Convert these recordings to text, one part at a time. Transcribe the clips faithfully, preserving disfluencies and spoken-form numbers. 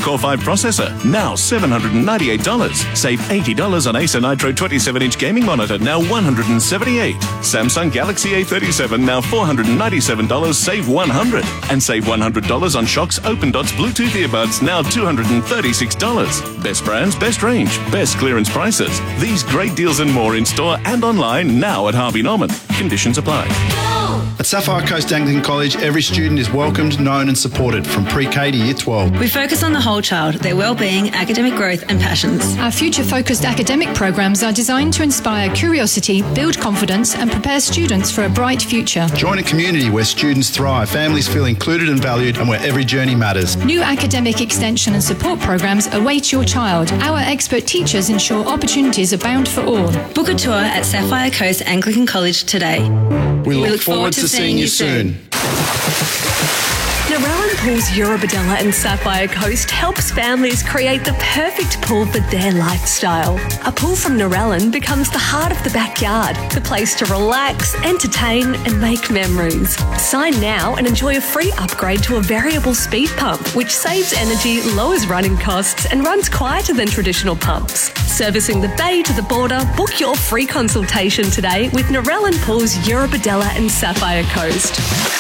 Core five processor, now seven hundred ninety-eight dollars. Save eighty dollars on Acer Nitro twenty-seven inch gaming monitor, now one hundred seventy-eight dollars. Samsung Galaxy A thirty-seven, now four hundred ninety-seven dollars, save one hundred dollars. And save one hundred dollars on Shock's Open Dots Bluetooth earbuds, now two hundred thirty-six dollars. Best brands, best range, best clearance prices. These great deals and more in store and online now at Harvey Norman. Conditions apply. At Sapphire Coast Anglican College, every student is welcomed, known and supported from pre-K to year twelve. We focus on the whole child, their well-being, academic growth and passions. Our future-focused academic programs are designed to inspire curiosity, build confidence and prepare students for a bright future. Join a community where students thrive, families feel included and valued, and where every journey matters. New academic extension and support programs await your child. Our expert teachers ensure opportunities abound for all. Book a tour at Sapphire Coast Anglican College today. We look, we look forward, forward to, to seeing you soon. soon. Narellan Pools Eurobodella and Sapphire Coast helps families create the perfect pool for their lifestyle. A pool from Narellan becomes the heart of the backyard, the place to relax, entertain and make memories. Sign now and enjoy a free upgrade to a variable speed pump, which saves energy, lowers running costs and runs quieter than traditional pumps. Servicing the bay to the border, book your free consultation today with Narellan Pools Eurobodella and Sapphire Coast.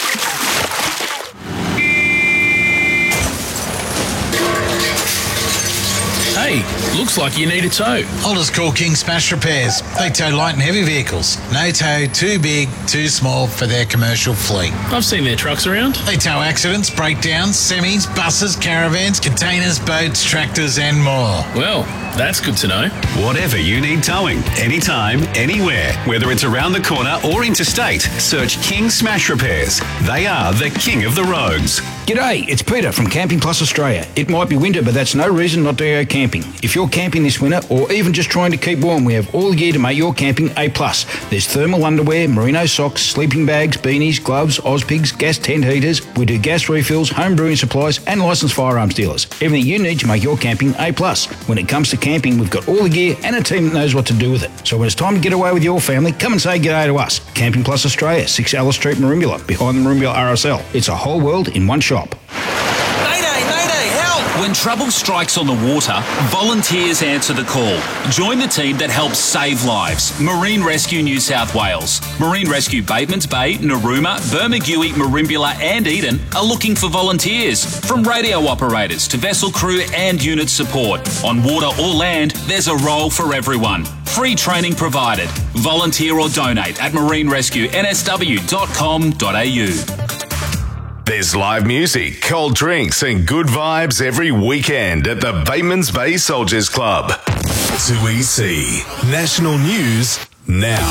Hey, looks like you need a tow. I'll just call King Smash Repairs. They tow light and heavy vehicles. No tow too big, too small for their commercial fleet. I've seen their trucks around. They tow accidents, breakdowns, semis, buses, caravans, containers, boats, tractors and more. Well, that's good to know. Whatever you need towing, anytime, anywhere, whether it's around the corner or interstate, search King Smash Repairs. They are the king of the roads. G'day, it's Peter from Camping Plus Australia. It might be winter, but that's no reason not to go camping. If you're camping this winter or even just trying to keep warm, we have all the gear to make your camping A plus. There's thermal underwear, merino socks, sleeping bags, beanies, gloves, Ozpigs, gas tent heaters. We do gas refills, home brewing supplies and licensed firearms dealers. Everything you need to make your camping A plus. When it comes to camping, we've got all the gear and a team that knows what to do with it. So when it's time to get away with your family, come and say g'day to us. Camping Plus Australia, six Alice Street, Merimbula, behind the Merimbula R S L. It's a whole world in one shop. Mayday, mayday, help! When trouble strikes on the water, volunteers answer the call. Join the team that helps save lives. Marine Rescue New South Wales. Marine Rescue Batemans Bay, Narooma, Bermagui, Merimbula and Eden are looking for volunteers. From radio operators to vessel crew and unit support. On water or land, there's a role for everyone. Free training provided. Volunteer or donate at marine rescue n s w dot com dot a u. There's live music, cold drinks and good vibes every weekend at the Batemans Bay Soldiers Club. two E C National News now.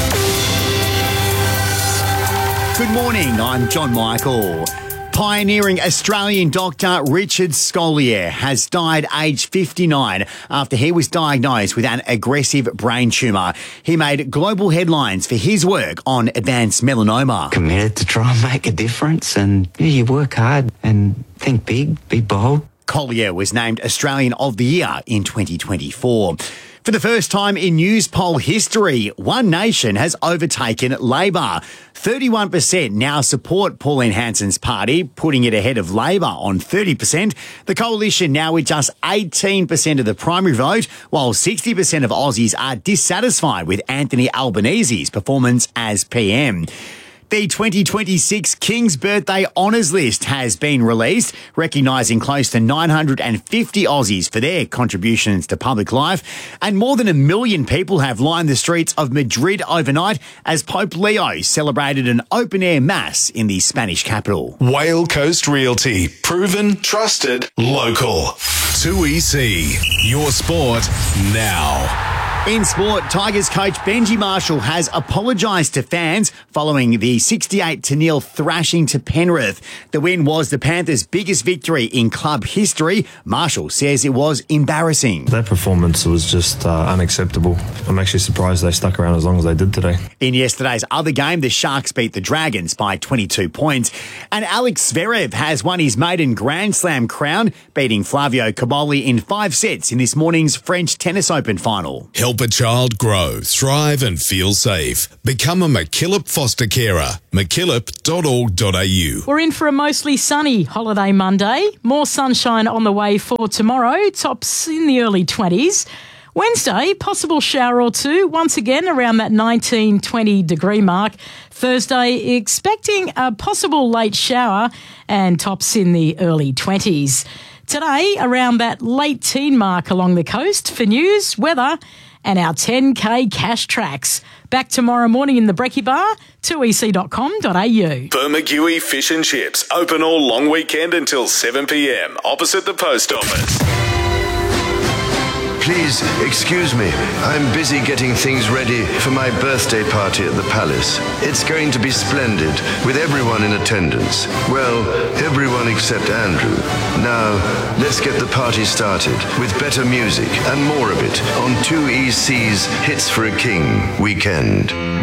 Good morning, I'm John Michael. Pioneering Australian doctor Richard Scolyer has died aged fifty-nine after he was diagnosed with an aggressive brain tumour. He made global headlines for his work on advanced melanoma. Committed to try and make a difference, and yeah, you work hard and think big, be bold. Collier was named Australian of the Year in twenty twenty-four. For the first time in news poll history, One Nation has overtaken Labor. thirty-one percent now support Pauline Hanson's party, putting it ahead of Labor on thirty percent. The coalition now with just eighteen percent of the primary vote, while sixty percent of Aussies are dissatisfied with Anthony Albanese's performance as P M. The twenty twenty-six King's Birthday Honours List has been released, recognising close to nine hundred fifty Aussies for their contributions to public life. And more than a million people have lined the streets of Madrid overnight as Pope Leo celebrated an open-air mass in the Spanish capital. Whale Coast Realty. Proven, trusted, local. two E C. Your sport now. In sport, Tigers coach Benji Marshall has apologised to fans following the sixty-eight to nil thrashing to Penrith. The win was the Panthers' biggest victory in club history. Marshall says it was embarrassing. That performance was just uh, unacceptable. I'm actually surprised they stuck around as long as they did today. In yesterday's other game, the Sharks beat the Dragons by twenty-two points. And Alex Zverev has won his maiden Grand Slam crown, beating Flavio Cobolli in five sets in this morning's French Tennis Open final. Help Help a child grow, thrive and feel safe. Become a MacKillop foster carer. mackillop dot org dot a u. We're in for a mostly sunny holiday Monday. More sunshine on the way for tomorrow. Tops in the early twenties. Wednesday, possible shower or two, once again around that nineteen, twenty degree mark. Thursday, expecting a possible late shower and tops in the early twenties. Today, around that late teen mark along the coast for news, weather and our ten K cash tracks. Back tomorrow morning in the Brekkie Bar, two e c dot com dot a u. Bermagui Fish and Chips, open all long weekend until seven p m, opposite the post office. Please, excuse me. I'm busy getting things ready for my birthday party at the Palace. It's going to be splendid, with everyone in attendance. Well, everyone except Andrew. Now, let's get the party started with better music and more of it on two E C's Hits for a King weekend.